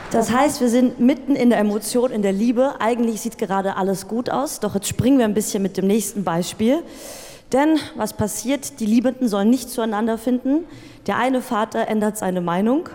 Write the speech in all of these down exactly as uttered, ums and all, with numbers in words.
Das heißt, wir sind mitten in der Emotion, in der Liebe. Eigentlich sieht gerade alles gut aus, doch jetzt springen wir ein bisschen mit dem nächsten Beispiel. Denn was passiert? Die Liebenden sollen nicht zueinander finden. Der eine Vater ändert seine Meinung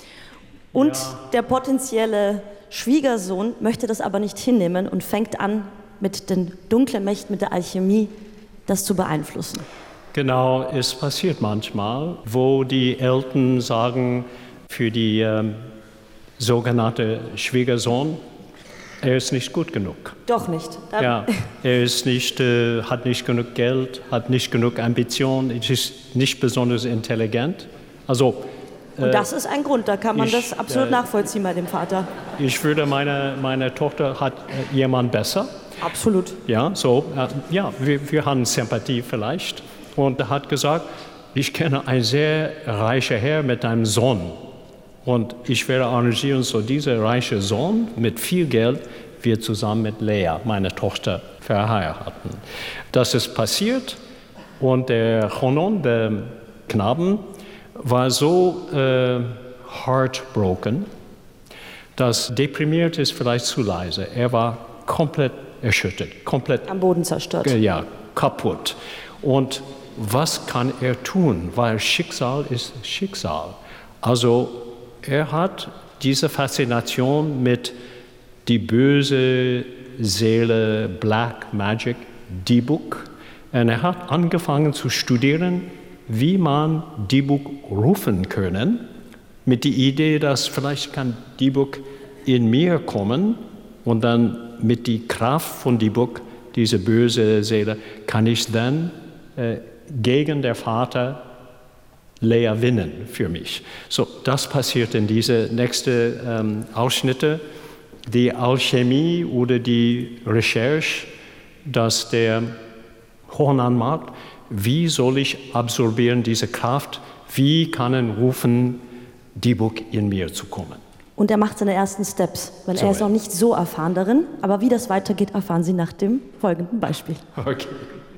und ja. der potenzielle Schwiegersohn möchte das aber nicht hinnehmen und fängt an, mit den dunklen Mächten, mit der Alchemie, das zu beeinflussen. Genau, es passiert manchmal, wo die Eltern sagen, für die ähm, sogenannte Schwiegersohn, er ist nicht gut genug. Doch nicht. Ja, er ist nicht, äh, hat nicht genug Geld, hat nicht genug Ambition, ist nicht besonders intelligent. Also, Und äh, das ist ein Grund, da kann man ich, das absolut äh, nachvollziehen bei dem Vater. Ich würde, meine, meine Tochter hat äh, jemand besser. Absolut. Ja, so, äh, ja, wir, wir haben Sympathie vielleicht. Und er hat gesagt, ich kenne einen sehr reichen Herr mit einem Sohn. Und ich werde arrangieren, so dieser reiche Sohn mit viel Geld wird zusammen mit Lea, meiner Tochter, verheiraten. Das ist passiert und der Chonon, der Knaben, war so äh, heartbroken, dass deprimiert ist vielleicht zu leise. Er war komplett erschüttert, komplett am Boden zerstört. Ja, kaputt. Und was kann er tun? Weil Schicksal ist Schicksal. Also er hat diese Faszination mit die böse Seele, Black Magic, Dybbuk. Und er hat angefangen zu studieren, wie man Dybbuk rufen können, mit der Idee, dass vielleicht kann Dybbuk in mir kommen und dann mit der Kraft von Dybbuk, diese böse Seele, kann ich dann äh, gegen den Vater Lea winnen für mich. So, das passiert in diese nächsten ähm, Ausschnitte. Die Alchemie oder die Recherche, dass der Chonan macht, wie soll ich absorbieren diese Kraft, wie kann er rufen, Dybbuk in mir zu kommen. Und er macht seine ersten Steps, weil so, er ist noch nicht so erfahren darin, aber wie das weitergeht, erfahren Sie nach dem folgenden Beispiel. Okay.